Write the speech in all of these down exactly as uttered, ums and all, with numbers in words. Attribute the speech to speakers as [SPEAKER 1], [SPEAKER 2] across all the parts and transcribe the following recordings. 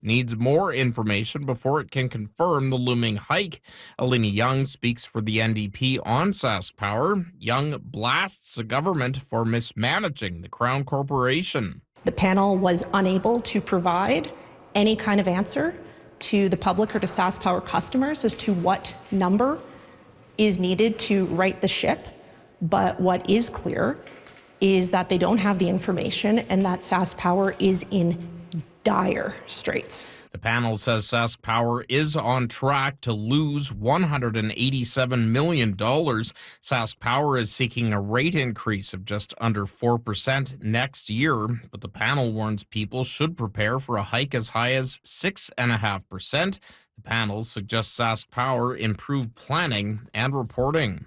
[SPEAKER 1] needs more information before it can confirm the looming hike. Alina Young speaks for the N D P on SaskPower. Young blasts the government for mismanaging the Crown Corporation.
[SPEAKER 2] The panel was unable to provide any kind of answer to the public or to SaskPower customers as to what number is needed to right the ship. But what is clear is that they don't have the information and that SaskPower is in dire straits.
[SPEAKER 1] The panel says SaskPower is on track to lose one hundred eighty-seven million dollars. SaskPower is seeking a rate increase of just under four percent next year, but the panel warns people should prepare for a hike as high as six point five percent. The panel suggests SaskPower improve planning and reporting.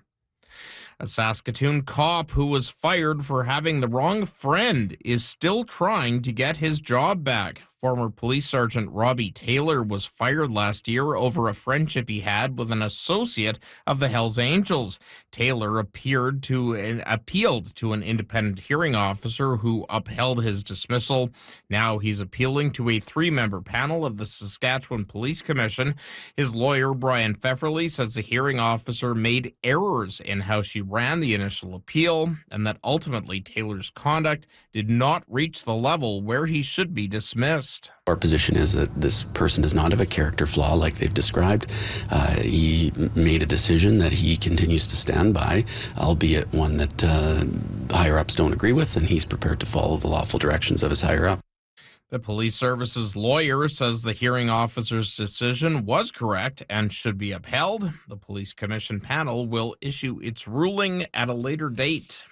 [SPEAKER 1] A Saskatoon cop who was fired for having the wrong friend is still trying to get his job back. Former Police Sergeant Robbie Taylor was fired last year over a friendship he had with an associate of the Hells Angels. Taylor appeared to an, appealed to an independent hearing officer who upheld his dismissal. Now he's appealing to a three-member panel of the Saskatchewan Police Commission. His lawyer, Brian Pfefferly, says the hearing officer made errors in how she ran the initial appeal and that ultimately Taylor's conduct did not reach the level where he should be dismissed.
[SPEAKER 3] Our position is that this person does not have a character flaw like they've described. Uh, he made a decision that he continues to stand by, albeit one that uh, higher-ups don't agree with, and he's prepared to follow the lawful directions of his higher-up.
[SPEAKER 1] The police services lawyer says the hearing officer's decision was correct and should be upheld. The police commission panel will issue its ruling at a later date.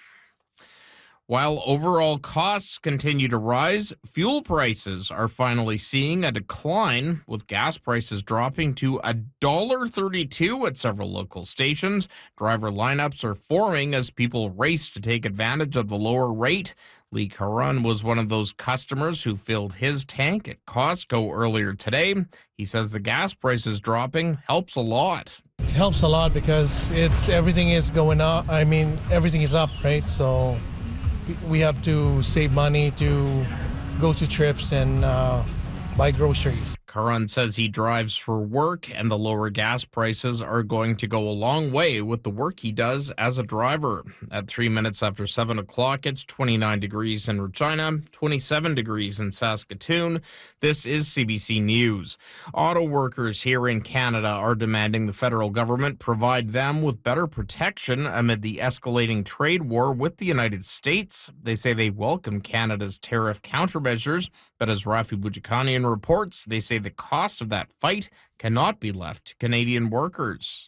[SPEAKER 1] While overall costs continue to rise, fuel prices are finally seeing a decline, with gas prices dropping to one dollar thirty-two at several local stations. Driver lineups are forming as people race to take advantage of the lower rate. Lee Caron was one of those customers who filled his tank at Costco earlier today. He says the gas prices dropping helps a lot.
[SPEAKER 4] It helps a lot because it's everything is going up. I mean, everything is up, right? So we have to save money to go to trips and uh, buy groceries.
[SPEAKER 1] Caron says he drives for work, and the lower gas prices are going to go a long way with the work he does as a driver. At three minutes after seven o'clock, it's twenty-nine degrees in Regina, twenty-seven degrees in Saskatoon. This is C B C News. Auto workers here in Canada are demanding the federal government provide them with better protection amid the escalating trade war with the United States. They say they welcome Canada's tariff countermeasures, but as Rafi Boudjikanian reports, they say the cost of that fight cannot be left to Canadian workers.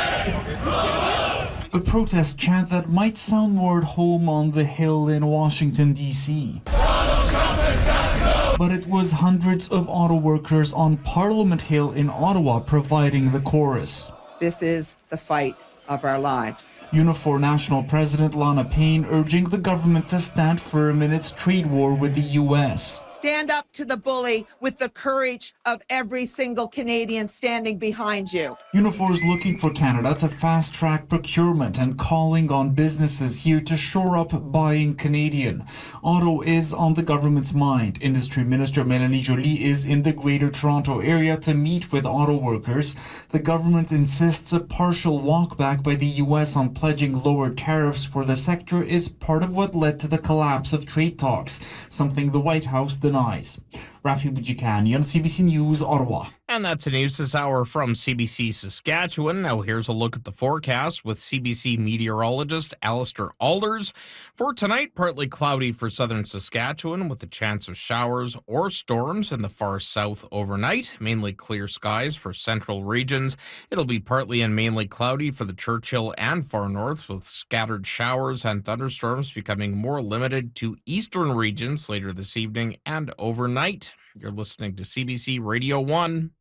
[SPEAKER 5] A protest chant that might sound more at home on the Hill in Washington, D C But it was hundreds of auto workers on Parliament Hill in Ottawa providing the chorus.
[SPEAKER 6] This is the fight of our lives.
[SPEAKER 5] Unifor National President Lana Payne urging the government to stand firm in its trade war with the U S.
[SPEAKER 6] Stand up to the bully with the courage of every single Canadian standing behind you.
[SPEAKER 5] Unifor is looking for Canada to fast-track procurement and calling on businesses here to shore up buying Canadian. Auto is on the government's mind. Industry Minister Mélanie Joly is in the Greater Toronto area to meet with auto workers. The government insists a partial walkback by the U S on pledging lower tariffs for the sector is part of what led to the collapse of trade talks, something the White House denies. Rafi Boudjikanian, C B C News, Ottawa.
[SPEAKER 1] And that's the news this hour from C B C Saskatchewan. Now here's a look at the forecast with C B C meteorologist Alistair Alders. For tonight, partly cloudy for southern Saskatchewan with a chance of showers or storms in the far south overnight. Mainly clear skies for central regions. It'll be partly and mainly cloudy for the Churchill and far north with scattered showers and thunderstorms becoming more limited to eastern regions later this evening and overnight. You're listening to C B C Radio one.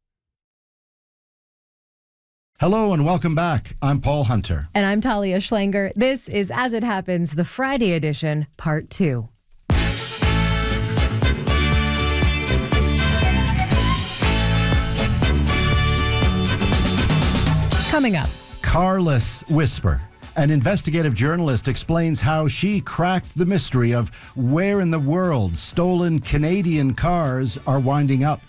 [SPEAKER 7] Hello and welcome back. I'm Paul Hunter.
[SPEAKER 8] And I'm Talia Schlanger. This is As It Happens, the Friday edition, part two. Coming up.
[SPEAKER 7] Carless Whisper. An investigative journalist explains how she cracked the mystery of where in the world stolen Canadian cars are winding up.